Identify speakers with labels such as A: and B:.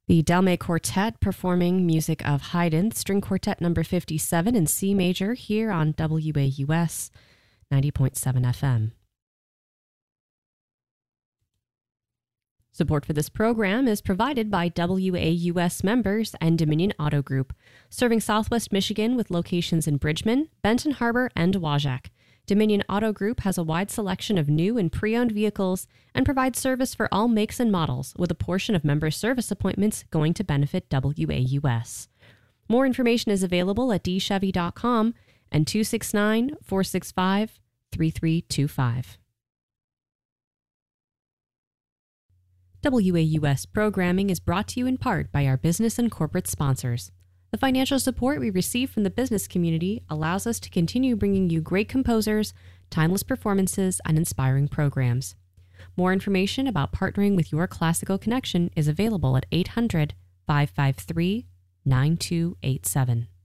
A: The Delme Quartet performing music of Haydn, String Quartet number 57 in C major here on WAUS 90.7 FM. Support for this program is provided by WAUS members and Dominion Auto Group, serving Southwest Michigan with locations in Bridgman, Benton Harbor, and Wajack. Dominion Auto Group has a wide selection of new and pre-owned vehicles and provides service for all makes and models, with a portion of member service appointments going to benefit WAUS. More information is available at dchevy.com and 269-465-3325. WAUS programming is brought to you in part by our business and corporate sponsors. The financial support we receive from the business community allows us to continue bringing you great composers, timeless performances, and inspiring programs. More information about partnering with your classical connection is available at 800-553-9287.